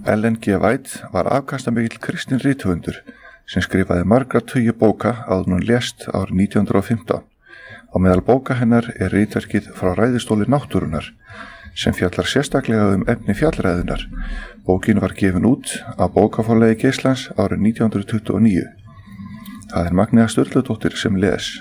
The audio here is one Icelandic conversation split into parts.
Ellen G. White var afkastamikill kristinn rithöfundur sem skrifaði margra tugi bóka áður en hún lést árið 1915. Á meðal bóka hennar ritverkið Frá ræðustóli náttúrunnar sem fjallar sérstaklega efni fjallræðunnar. Bókin var gefin út á bókaforlagi Geislands árið 1929. Það Magnea Sturludóttir sem les.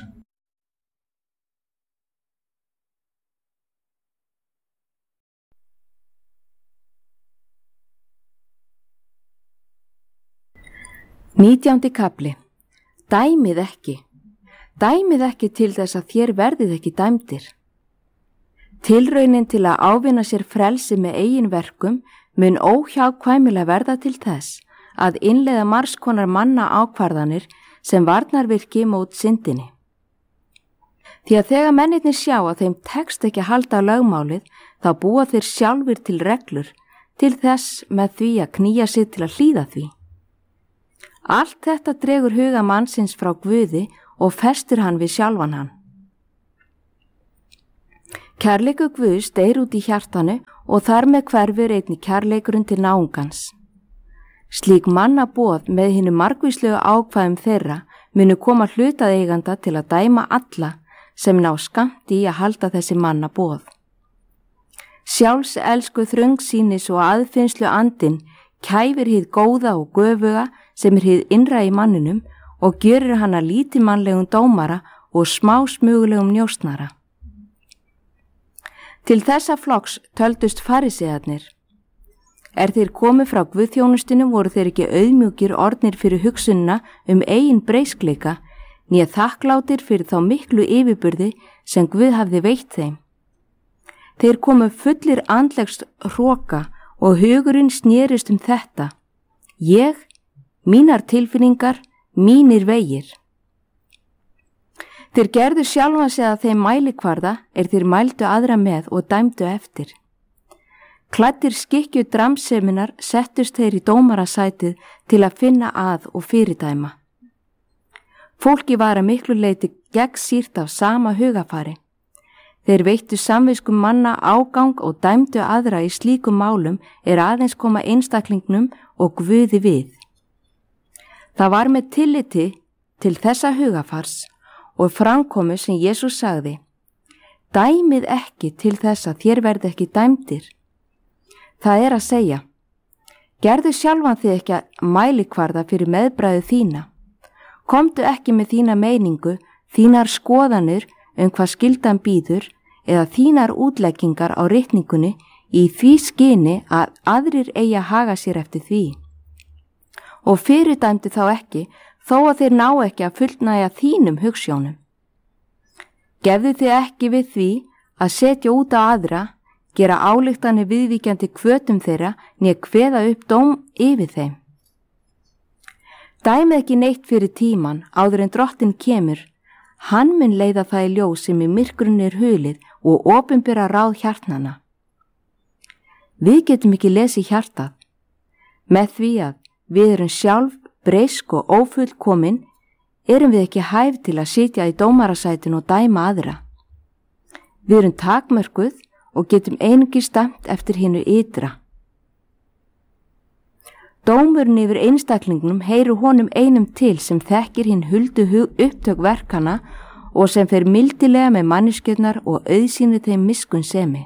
Nítjándi kafli. Dæmið ekki. Dæmið ekki til þess að þér verðið ekki dæmdir. Tilraunin til að ávinna sér frelsi með eigin verkum mun óhjákvæmilega verða til þess að innleiða margskonar manna ákvarðanir sem varnarvirki mót syndinni. Því að þegar mennirnir sjá að þeim tekst ekki að halda lögmálið, þá búa þeir sjálfir til reglur til þess með því að knýja sig til að hlýða því. Allt þetta dregur huga mannsins frá Guði og festir hann við sjálfan hann. Kærleikur Guðs deyr út í hjartanu og þar með hverfur einnig kærleikurinn til náungans. Slík mannaboð með hinu margvíslegu ákvæðum þeirra munu koma hlutaðeiganda til að dæma alla sem ná skammt í að halda þessi mannaboð. Sjálfselsku þröngsýnis og aðfinnslu andinn kæfir hið góða og göfuga sem hið innra í manninum og gjörir hann að lítilmannlegum dómara og smásmugulegum njósnara. Til þessa flokks töldust farisearnir. Þeir komu frá guðþjónustinu voru þeir ekki auðmjúkir orðnir fyrir hugsunina eigin breiskleika, né þakklátir fyrir þá miklu yfirburði sem Guð hafði veitt þeim. Þeir komu fullir andlegs hroka og hugurinn snerist þetta. Ég, mínar tilfinningar, mínir vegir. Þeir gerðu sjálfan sig að þeim mælikvarða þeir mældu aðra með og dæmdu eftir. Klæddir skikkju dramseminar settust þeir í dómarasætið til að finna að og fyrirdæma. Fólki var að miklu leyti gegnsýrt af sama hugafari. Þeir veittu samviskum manna ágang og dæmdu aðra í slíkum málum aðeins koma einstaklingnum og Guði við. Það var með tilliti til þessa hugafars og framkomu sem Jesús sagði: Dæmið ekki til þess að þér verði ekki dæmdir. Það að segja, gerðu sjálfan þig ekki að mælikvarða fyrir meðbræðu þína. Komdu ekki með þína meiningu, þínar skoðanir hvað skyldan býður eða þínar útleggingar á ritningunni í því skyni að aðrir eigi að haga sér eftir því. Og fyrirdæmdu þá ekki, þó að þeir ná ekki að fullnægja þínum hugsjónum. Gefðu þið ekki við því að setja út á aðra, gera ályktanir viðvíkjandi hvötum þeirra, né kveða upp dóm yfir þeim. Dæmið ekki neitt fyrir tíman áður en drottinn kemur. Hann mun leiða það í ljós sem í myrkrunni hulið og opinbera ráð hjartnanna. Við getum ekki lesið hjartað. Með því að við erum sjálf breisk og ófullkomin, við ekki hæf til að sitja í dómarasætinu og dæma aðra. Við erum takmörkuð og getum einungis dæmt eftir hinu ytra. Dómurinn yfir einstaklingnum heyrir honum einum til sem þekkir hinn huldu upptök verkana og sem fer mildilega með manneskjurnar og auðsýnir þeim miskunnsemi.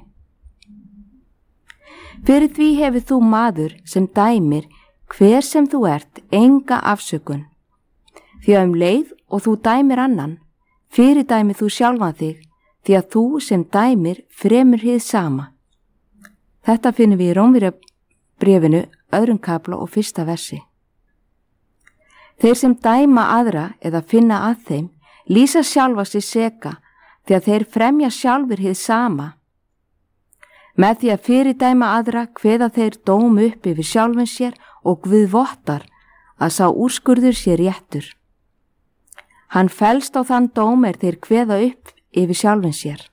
Fyrir því hefur þú maður sem dæmir hver sem þú ert enga afsökun. Því að leið og þú dæmir annan, fyrirdæmir þú sjálfan þig, því að þú sem dæmir fremur hið sama. Þetta finnum við í Rómverjabréfinu 2. kafla og 1. versi. Þeir sem dæma aðra eða finna að þeim lýsa sjálfa sig seka því að þeir fremja sjálfur hið sama. Með því að fyrirdæma aðra kveða þeir dóm upp yfir sjálfum sér og Guð vottar að sá úrskurður sé réttur. Hann fellst á þann dóm þeir kveða upp yfir sjálfum sér.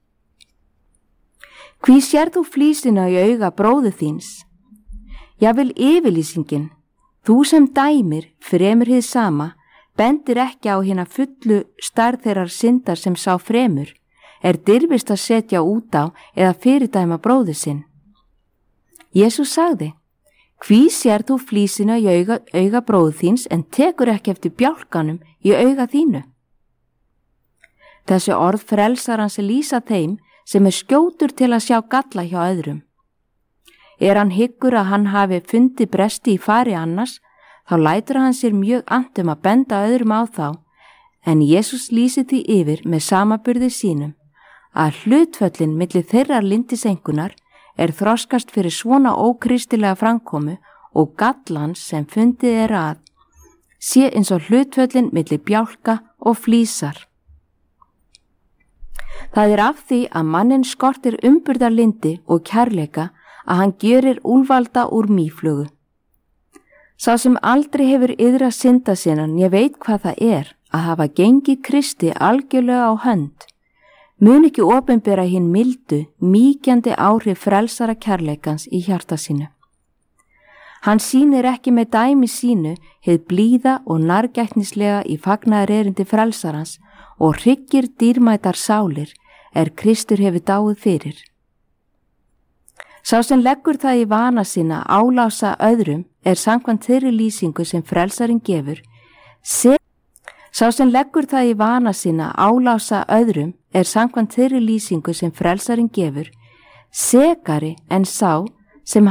Hví sér þú flísina í auga bróður þíns? Jafnvel yfirlýsingin, þú sem dæmir fremur hið sama, bendir ekki á hina fullu stærð þeirrar syndar sem sá fremur, dirfist að setja út á eða fyrirdæma bróður sinn. Jesús sagði: Hví sér þú flísina í auga bróður þíns en tekur ekki eftir bjálkanum í auga þínu? Þessi orð frelsarans lýsa þeim sem skjótur til að sjá galla hjá öðrum. Hann hyggur að hann hafi fundið bresti í fari annars, þá lætur hann sér mjög annt að benda öðrum á þá, en Jesús lýsir því yfir með samaburði sínum að hlutföllin milli þeirrar lindisengunar þroskast fyrir svona ókristilega framkomu og gallan sem fundið að sé eins og hlutföllin milli bjálka og flísar. Það af því að manninn skortir umburðarlyndi og kærleika að hann gjörir úlvalda úr mýflugu. Sá sem aldrei hefur iðrað synda sinna, ég veit hvað það að hafa gengið Kristi algjörlega á hönd, mun ekki opinbera hinn mildu, mýkjandi áhrif frelsara kærleikans í hjarta sínu. Hann sýnir ekki með dæmi sínu hið blíða og nærgætnislega í fagnaðarerindi frelsarans og hryggir dýrmætar sálir Kristur hefur dáið fyrir. Sá sem leggur það í vana sína álása öðrum samkvæmt þeirri lýsingu sem frelsarinn gefur. Sá sem leggur það í vana sína álása öðrum samkvæmt þeirri lýsingu sem frelsarinn gefur, sekari en sá sem